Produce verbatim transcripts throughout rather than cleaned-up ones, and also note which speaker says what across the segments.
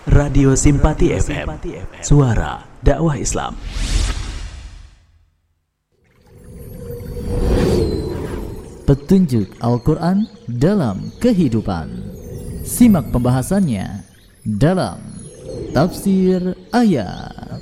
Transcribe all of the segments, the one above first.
Speaker 1: Radio Simpati F M, suara dakwah Islam.
Speaker 2: Petunjuk Al-Quran dalam kehidupan. Simak pembahasannya dalam Tafsir Ayat.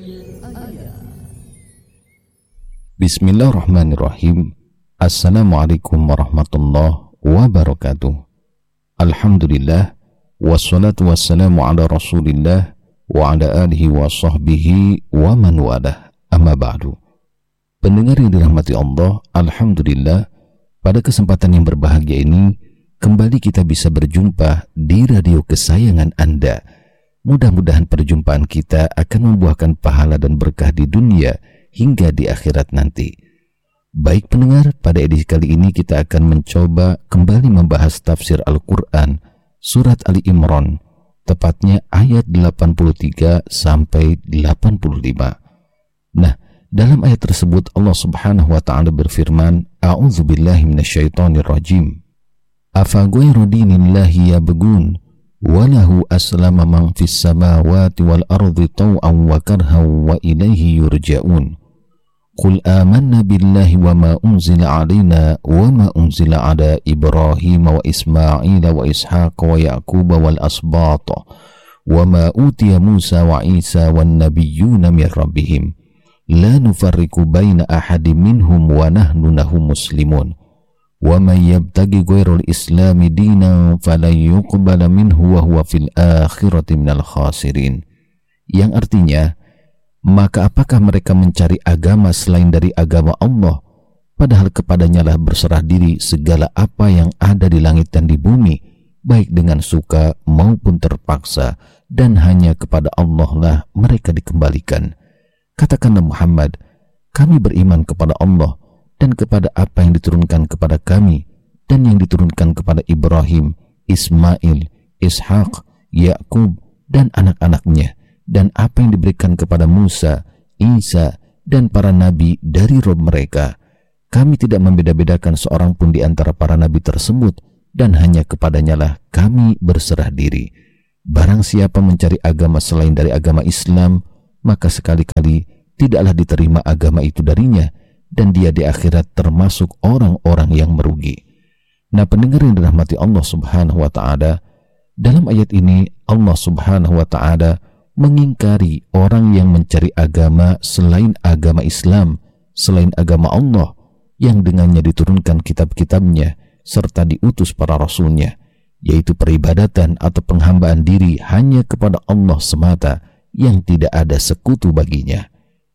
Speaker 3: Bismillahirrahmanirrahim. Assalamualaikum warahmatullahi wabarakatuh. Alhamdulillah, wassalatu wassalamu ala rasulillah wa ala alihi wa sahbihi wa man walah, amma ba'du. Pendengar yang dirahmati Allah, Alhamdulillah, pada kesempatan yang berbahagia ini kembali kita bisa berjumpa di radio kesayangan Anda. Mudah-mudahan perjumpaan kita akan membuahkan pahala dan berkah di dunia hingga di akhirat nanti. Baik pendengar, pada edisi kali ini kita akan mencoba kembali membahas tafsir Al-Quran Surat Ali Imran, tepatnya ayat delapan puluh tiga sampai delapan puluh lima. Nah, dalam ayat tersebut Allah Subhanahu wa taala berfirman, A'udzubillahi minasyaitonir rajim. Afa ghayra dinillahi yabghun wa lahu aslama man fis samawati wal ardi taw'an wa karhan wa ilaihi yurja'un. Qul amanna billahi wa ma unzila alaina wa ma unzila ala Ibrahim wa Ismail wa Ishaq wa Yaqub wal asbat wa ma utiya Musa wa Isa wan nabiyyuna min rabbihim la nufarriqu baina ahadin minhum wa nahnu lahu muslimun wa man yabtaghi ghairal islami dinan falan yuqbala minhu wa huwa fil akhirati minal khasirin. Yang artinya, maka apakah mereka mencari agama selain dari agama Allah, padahal kepadanya lah berserah diri segala apa yang ada di langit dan di bumi, baik dengan suka maupun terpaksa, dan hanya kepada Allah lah mereka dikembalikan. Katakanlah Muhammad, kami beriman kepada Allah dan kepada apa yang diturunkan kepada kami dan yang diturunkan kepada Ibrahim, Ismail, Ishaq, Yaqub dan anak-anaknya, dan apa yang diberikan kepada Musa, Isa, dan para nabi dari Rabb mereka. Kami tidak membeda-bedakan seorang pun di antara para nabi tersebut, dan hanya kepadanya lah kami berserah diri. Barang siapa mencari agama selain dari agama Islam, maka sekali-kali tidaklah diterima agama itu darinya, dan dia di akhirat termasuk orang-orang yang merugi. Nah, pendengar yang dirahmati Allah Subhanahu wa ta'ala, dalam ayat ini Allah Subhanahu wa ta'ala mengingkari orang yang mencari agama selain agama Islam, selain agama Allah yang dengannya diturunkan kitab-kitabnya serta diutus para rasulnya, yaitu peribadatan atau penghambaan diri hanya kepada Allah semata yang tidak ada sekutu baginya.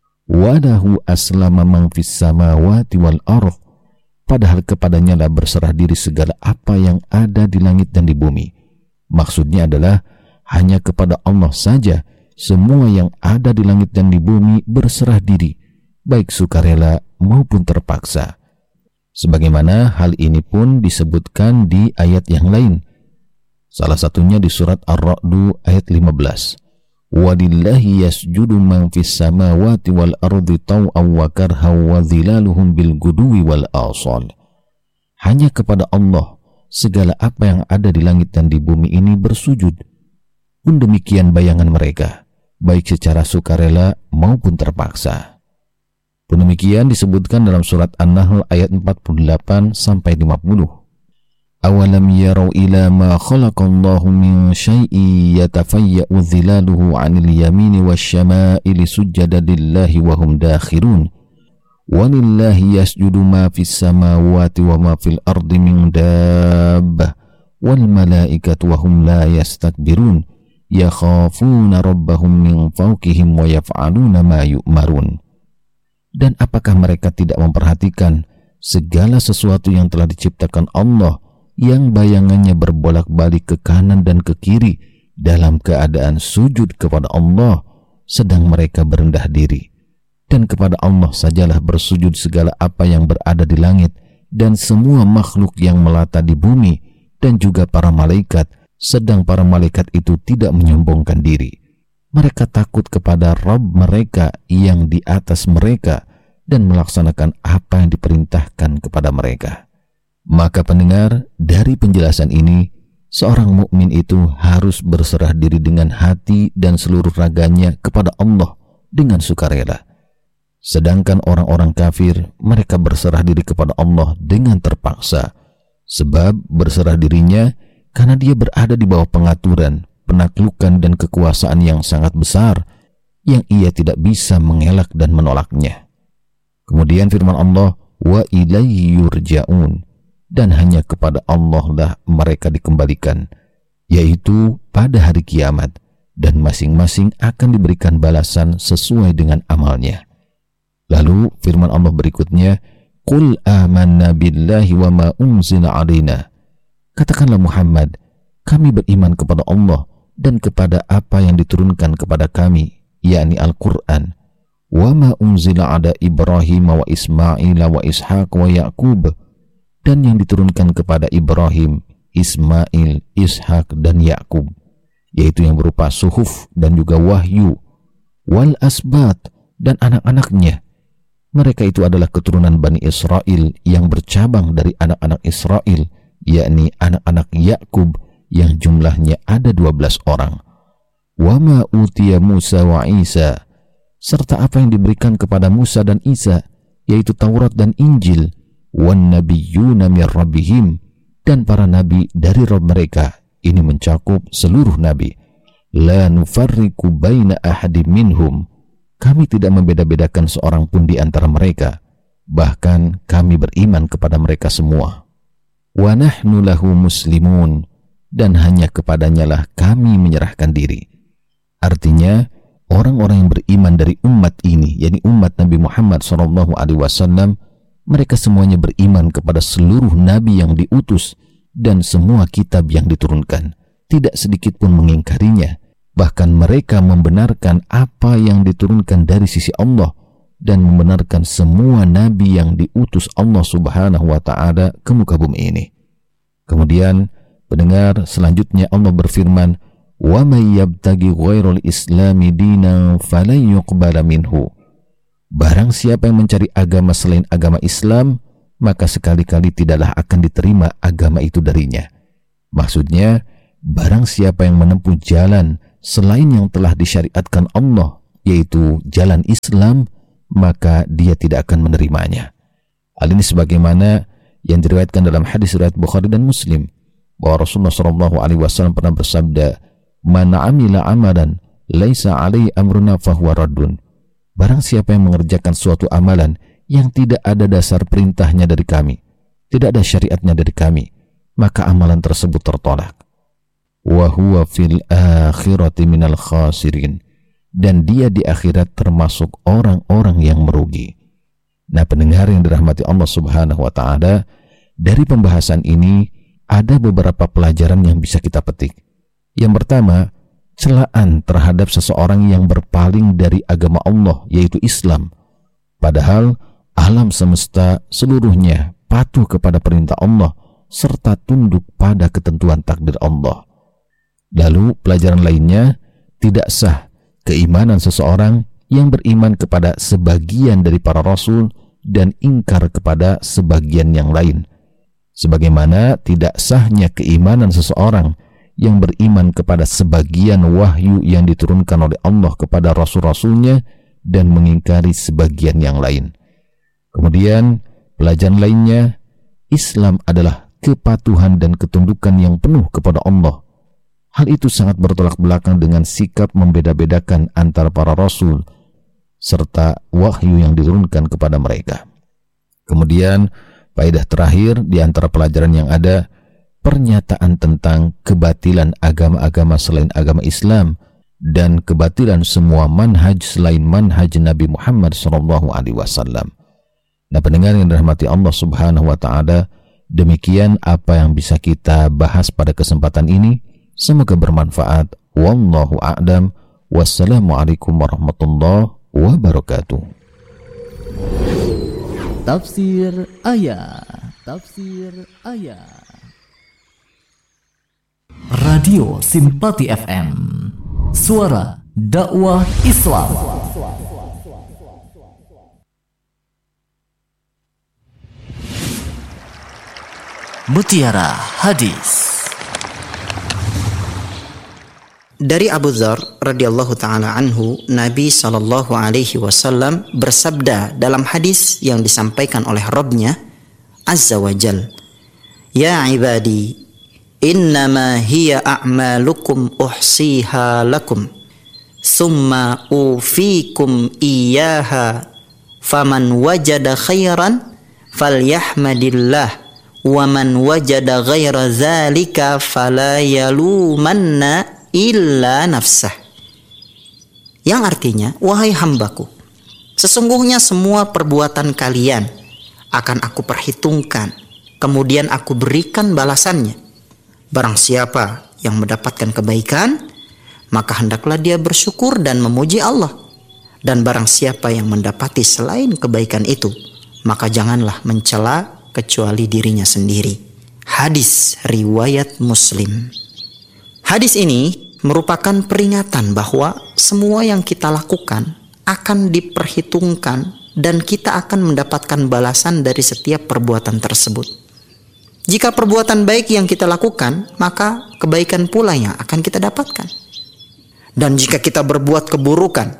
Speaker 3: Walahu aslama man fis samawati wal ardh, padahal kepadanya lah berserah diri segala apa yang ada di langit dan di bumi. Maksudnya adalah hanya kepada Allah saja semua yang ada di langit dan di bumi berserah diri, baik sukarela maupun terpaksa. Sebagaimana hal ini pun disebutkan di ayat yang lain. Salah satunya di surat Ar-Ra'd ayat lima belas. Walillahi yasjudu man fis samawati wal ardi taw'an wa karhan wa dhilaluhum bil guduwi wal asal. Hanya kepada Allah segala apa yang ada di langit dan di bumi ini bersujud. Pun demikian bayangan mereka, baik secara sukarela maupun terpaksa. Pun demikian disebutkan dalam surat An-Nahl ayat empat puluh delapan sampai lima puluh. Awalam yarau ila ma khalaqallahu min syai'in yatafayya'u dhilaluhu 'anil yamini wasyama'ili sujada lillahi wa hum dakhirun. Walillahi yasjudu ma fis samawati wa ma fil ardi min dabbah wal malaikatu wa hum la yastakbirun yakhafuna rabbahum min fawqihim wa yaf'aluna ma yu'marun. Dan apakah mereka tidak memperhatikan segala sesuatu yang telah diciptakan Allah yang bayangannya berbolak-balik ke kanan dan ke kiri dalam keadaan sujud kepada Allah, sedang mereka berendah diri. Dan kepada Allah sajalah bersujud segala apa yang berada di langit dan semua makhluk yang melata di bumi, dan juga para malaikat, sedang para malaikat itu tidak menyombongkan diri. Mereka takut kepada Rabb mereka yang di atas mereka dan melaksanakan apa yang diperintahkan kepada mereka. Maka pendengar, dari penjelasan ini seorang mukmin itu harus berserah diri dengan hati dan seluruh raganya kepada Allah dengan sukarela. Sedangkan orang-orang kafir, mereka berserah diri kepada Allah dengan terpaksa, sebab berserah dirinya karena dia berada di bawah pengaturan, penaklukan dan kekuasaan yang sangat besar yang ia tidak bisa mengelak dan menolaknya. Kemudian firman Allah, wa ilaihi yurja'un, dan hanya kepada Allah lah mereka dikembalikan, yaitu pada hari kiamat, dan masing-masing akan diberikan balasan sesuai dengan amalnya. Lalu firman Allah berikutnya, qul amanna billahi wa ma unzila alaina. Katakanlah Muhammad, kami beriman kepada Allah dan kepada apa yang diturunkan kepada kami, yakni Al-Quran. Wa ma unzila ala Ibrahim wa Ismail wa Ishaq wa Yaqub, dan yang diturunkan kepada Ibrahim, Ismail, Ishaq dan Yaqub, yaitu yang berupa suhuf dan juga wahyu, wal asbat, dan anak-anaknya. Mereka itu adalah keturunan Bani Israel yang bercabang dari anak-anak Israel, yakni anak-anak Yaqub yang jumlahnya ada dua belas orang. Wa ma utiya Musa wa Isa, serta apa yang diberikan kepada Musa dan Isa, yaitu Taurat dan Injil, wan nabiyyuna mir rabbihim, dan para nabi dari Rabb mereka. Ini mencakup seluruh nabi. La nufarriqu baina ahadim minhum, kami tidak membeda-bedakan seorang pun di antara mereka, bahkan kami beriman kepada mereka semua. Wa nahnu lahu muslimun, dan hanya kepadanya lah kami menyerahkan diri. Artinya, orang-orang yang beriman dari umat ini, yakni umat Nabi Muhammad shallallahu alaihi wasallam, mereka semuanya beriman kepada seluruh nabi yang diutus dan semua kitab yang diturunkan, tidak sedikit pun mengingkarinya. Bahkan mereka membenarkan apa yang diturunkan dari sisi Allah dan membenarkan semua nabi yang diutus Allah subhanahu wa ta'ala ke muka bumi ini. Kemudian pendengar, selanjutnya Allah berfirman, wa may yabtaghi ghairal islami dinan falan yuqbala minhu. Barang siapa yang mencari agama selain agama Islam, maka sekali-kali tidaklah akan diterima agama itu darinya. Maksudnya, barang siapa yang menempuh jalan selain yang telah disyariatkan Allah, yaitu jalan Islam, maka dia tidak akan menerimanya. Hal ini sebagaimana yang diriwayatkan dalam hadis riwayat Bukhari dan Muslim, bahwa Rasulullah shallallahu alaihi wasallam pernah bersabda, man amila amalan laisa alaihi amruna fahuwa raddun. Barang siapa yang mengerjakan suatu amalan yang tidak ada dasar perintahnya dari kami, tidak ada syariatnya dari kami, maka amalan tersebut tertolak. Wa huwa fil akhirati minal khasirin, dan dia di akhirat termasuk orang-orang yang merugi. Nah, pendengar yang dirahmati Allah subhanahu wa ta'ala, dari pembahasan ini ada beberapa pelajaran yang bisa kita petik. Yang pertama, celaan terhadap seseorang yang berpaling dari agama Allah, yaitu Islam. Padahal alam semesta seluruhnya patuh kepada perintah Allah serta tunduk pada ketentuan takdir Allah. Lalu pelajaran lainnya, tidak sah keimanan seseorang yang beriman kepada sebagian dari para rasul dan ingkar kepada sebagian yang lain. Sebagaimana tidak sahnya keimanan seseorang yang beriman kepada sebagian wahyu yang diturunkan oleh Allah kepada rasul-rasulnya dan mengingkari sebagian yang lain. Kemudian pelajaran lainnya, Islam adalah kepatuhan dan ketundukan yang penuh kepada Allah. Hal itu sangat bertolak belakang dengan sikap membeda-bedakan antara para rasul serta wahyu yang diturunkan kepada mereka. Kemudian faedah terakhir di antara pelajaran yang ada, pernyataan tentang kebatilan agama-agama selain agama Islam dan kebatilan semua manhaj selain manhaj Nabi Muhammad shallallahu alaihi wasallam. Nah, pendengar yang dirahmati Allah subhanahu wa ta'ala, demikian apa yang bisa kita bahas pada kesempatan ini. Semoga bermanfaat. Wallahu a'lam. Wassalamualaikum warahmatullahi wabarakatuh.
Speaker 2: Tafsir ayat. Tafsir ayat. Radio Simpati F M, suara dakwah Islam. Mutiara Hadis.
Speaker 4: Dari Abu Dzar radhiyallahu taala anhu, Nabi sallallahu alaihi wasallam bersabda dalam hadis yang disampaikan oleh Rabb-Nya Azza wa Jal, "Ya ibadi, innama hiya a'malukum uhsiha lakum, summa ufikum iyyaha, faman wajada khairan falyahmadillah, wa man wajada ghaira dzalika fala yalumanna illa nafsah." Yang artinya, wahai hambaku, sesungguhnya semua perbuatan kalian akan aku perhitungkan, kemudian aku berikan balasannya. Barang siapa yang mendapatkan kebaikan, maka hendaklah dia bersyukur dan memuji Allah. Dan barang siapa yang mendapati selain kebaikan itu, maka janganlah mencela kecuali dirinya sendiri. Hadis riwayat Muslim. Hadis ini merupakan peringatan bahwa semua yang kita lakukan akan diperhitungkan dan kita akan mendapatkan balasan dari setiap perbuatan tersebut. Jika perbuatan baik yang kita lakukan, maka kebaikan pula yang akan kita dapatkan. Dan jika kita berbuat keburukan,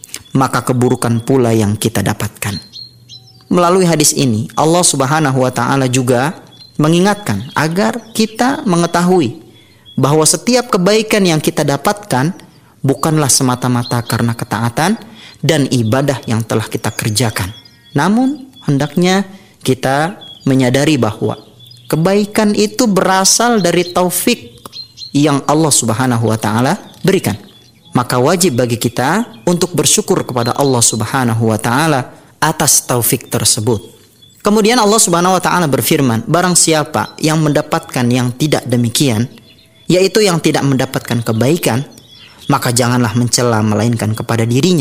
Speaker 4: maka keburukan pula yang kita dapatkan. Melalui hadis ini, Allah Subhanahu wa taala juga mengingatkan agar kita mengetahui bahwa setiap kebaikan yang kita dapatkan bukanlah semata-mata karena ketaatan dan ibadah yang telah kita kerjakan. Namun, hendaknya kita menyadari bahwa kebaikan itu berasal dari taufik yang Allah Subhanahu wa taala berikan. Maka wajib bagi kita untuk bersyukur kepada Allah Subhanahu wa taala atas taufik tersebut. Kemudian Allah Subhanahu wa taala berfirman, barang siapa yang mendapatkan yang tidak demikian, yaitu yang tidak mendapatkan kebaikan, maka janganlah mencela melainkan kepada dirinya.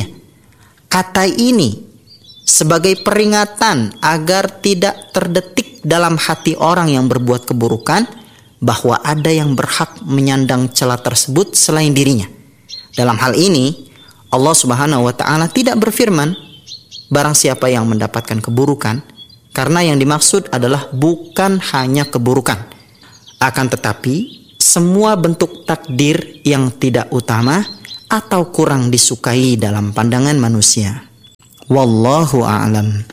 Speaker 4: Kata ini sebagai peringatan agar tidak terdetik dalam hati orang yang berbuat keburukan bahwa ada yang berhak menyandang cela tersebut selain dirinya. Dalam hal ini, Allah Subhanahu wa taala tidak berfirman barang siapa yang mendapatkan keburukan, karena yang dimaksud adalah bukan hanya keburukan, akan tetapi semua bentuk takdir yang tidak utama atau kurang disukai dalam pandangan manusia. Wallahu a'lam.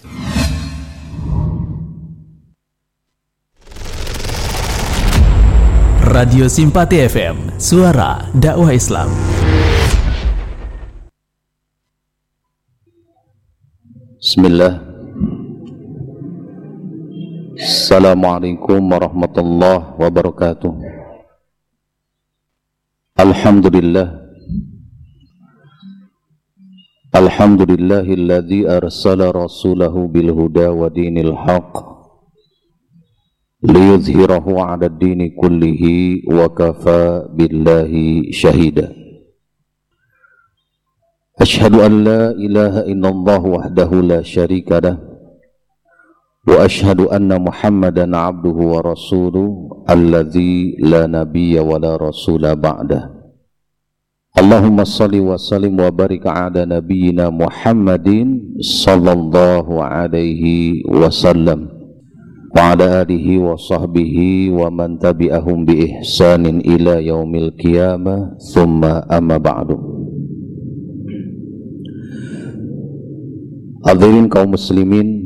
Speaker 1: Radio Simpati F M, suara dakwah Islam.
Speaker 3: Bismillah. Assalamualaikum warahmatullahi wabarakatuh. Alhamdulillah. Alhamdulillahilladzi arsala rasulahu bil huda wa dinil haqq liyuzhirahu 'ala ad-dini kullihi wa kafa billahi shahida. Ashhadu an la ilaha illallah wahdahu la syarika lah wa ashhadu anna Muhammadan 'abduhu wa rasuluhu alladzi la nabiyya wa la rasula ba'dah. Allahumma salli wa sallim wa barik ala nabiyyina Muhammadin sallallahu alaihi wasallam wa ala alihi wa sahbihi wa man tabi'ahum bi ihsanin ila yaumil qiyamah, thumma amma ba'du. Hadirin kaum muslimin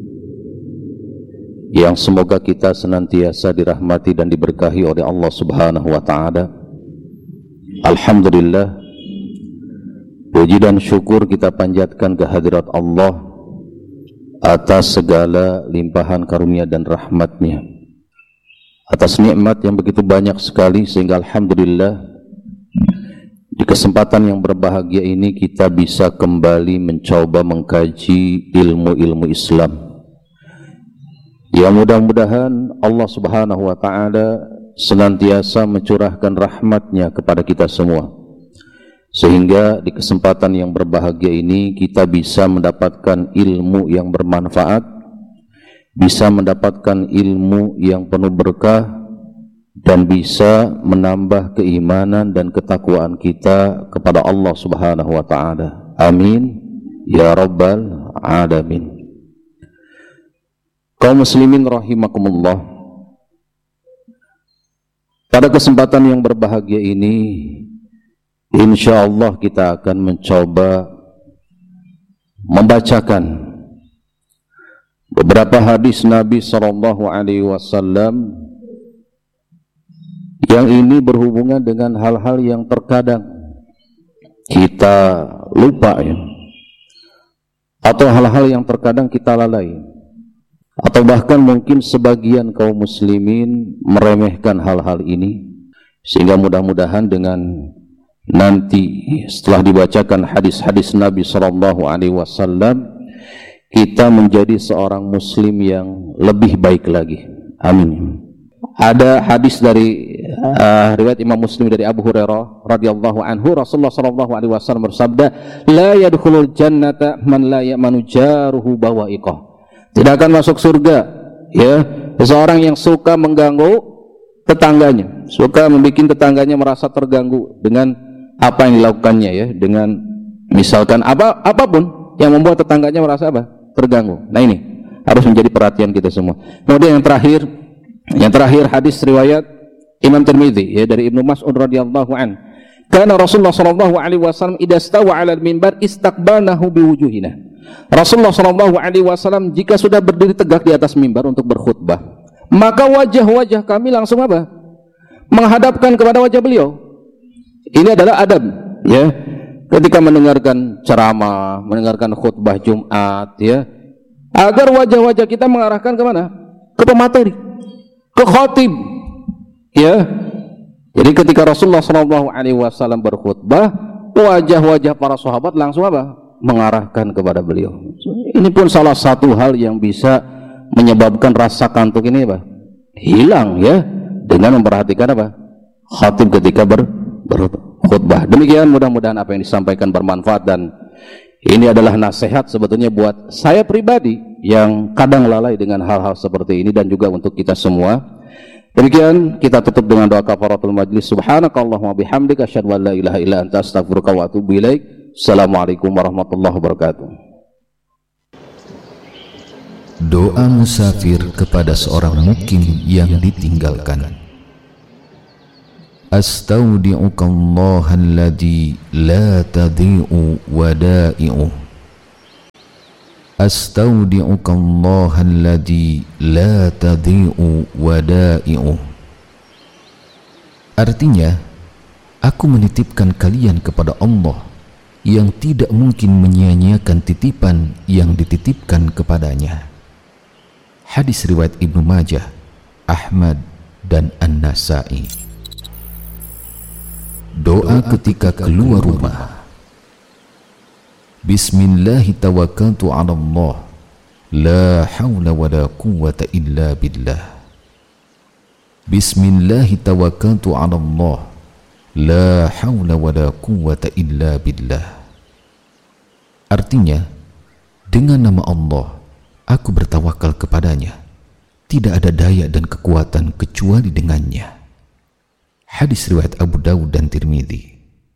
Speaker 3: yang semoga kita senantiasa dirahmati dan diberkahi oleh Allah Subhanahu wa taala. Alhamdulillah, puji dan syukur kita panjatkan kehadirat Allah atas segala limpahan karunia dan rahmat-Nya, atas nikmat yang begitu banyak sekali, sehingga alhamdulillah di kesempatan yang berbahagia ini kita bisa kembali mencoba mengkaji ilmu-ilmu Islam. Ya, mudah-mudahan Allah Subhanahu wa ta'ala senantiasa mencurahkan rahmat-Nya kepada kita semua, sehingga di kesempatan yang berbahagia ini kita bisa mendapatkan ilmu yang bermanfaat, bisa mendapatkan ilmu yang penuh berkah, dan bisa menambah keimanan dan ketakwaan kita kepada Allah Subhanahu wa ta'ala. Amin ya rabbal alamin. Kaum muslimin rahimakumullah, pada kesempatan yang berbahagia ini Insya Allah kita akan mencoba membacakan beberapa hadis Nabi Shallallahu Alaihi Wasallam yang ini berhubungan dengan hal-hal yang terkadang kita lupa, ya, atau hal-hal yang terkadang kita lalai, atau bahkan mungkin sebagian kaum muslimin meremehkan hal-hal ini, sehingga mudah-mudahan dengan nanti setelah dibacakan hadis-hadis Nabi Shallallahu Alaihi Wasallam kita menjadi seorang muslim yang lebih baik lagi. Amin. Ada hadis dari uh, riwayat Imam Muslim dari Abu Hurairah radhiyallahu anhu, Rasulullah Shallallahu Alaihi Wasallam bersabda, la yadkhulul jannata man la ya'manu jaruhu bawa'iqah. Tidak akan masuk surga, ya, seseorang yang suka mengganggu tetangganya, suka membuat tetangganya merasa terganggu dengan apa yang dilakukannya, ya, dengan misalkan apa apapun yang membuat tetangganya merasa apa? Terganggu. Nah, ini harus menjadi perhatian kita semua. Kemudian yang terakhir, yang terakhir hadis riwayat Imam Tirmidzi, ya, dari Ibnu Mas'ud radhiyallahu an. Karena Rasulullah sallallahu alaihi wasallam idza stawa 'alal minbar istaqbalnahu biwujuhina. Rasulullah sallallahu alaihi wasallam jika sudah berdiri tegak di atas mimbar untuk berkhutbah, maka wajah-wajah kami langsung apa? Menghadapkan kepada wajah beliau. Ini adalah adab, ya, ketika mendengarkan ceramah, mendengarkan khutbah Jumat, ya, agar wajah-wajah kita mengarahkan ke mana? Ke pemateri, ke khatib, ya. Jadi ketika Rasulullah shallallahu alaihi wasallam berkhutbah, wajah-wajah para sahabat langsung apa? Mengarahkan kepada beliau. Ini pun salah satu hal yang bisa menyebabkan rasa kantuk ini apa? Hilang, ya, dengan memperhatikan apa? Khatib ketika ber berkhutbah. Demikian, mudah-mudahan apa yang disampaikan bermanfaat, dan ini adalah nasihat sebetulnya buat saya pribadi yang kadang lalai dengan hal-hal seperti ini, dan juga untuk kita semua. Demikian, kita tutup dengan doa kafaratul majlis. Subhanakallahumma bihamdika asyhadu an la ilaha illa anta astaghfiruka wa atubu ilaik. Assalamualaikum warahmatullahi wabarakatuh.
Speaker 2: Doa musafir kepada seorang mukim yang ditinggalkan. Astaudi'uka Allah alladhi la tadhi'u wada'i'uh. Astaudi'uka Allah alladhi la tadhi'u wada'i'uh. Artinya, aku menitipkan kalian kepada Allah yang tidak mungkin menyia-nyiakan titipan yang dititipkan kepadanya. Hadis riwayat Ibnu Majah, Ahmad, dan An-Nasa'i. Doa ketika keluar rumah. Bismillahi tawakkaltu 'ala Allah, la haula wala quwwata illa billah. Bismillahi tawakkaltu 'ala Allah, la haula wala quwwata illa billah. Artinya, dengan nama Allah aku bertawakal kepadanya, tidak ada daya dan kekuatan kecuali dengannya. Hadis riwayat Abu Dawud dan Tirmidzi.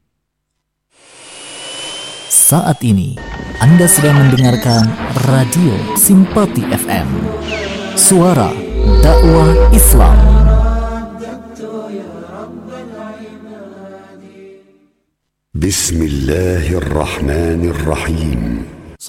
Speaker 1: Saat ini Anda sedang mendengarkan Radio Simpati F M, suara dakwah Islam.
Speaker 5: Bismillahirrahmanirrahim.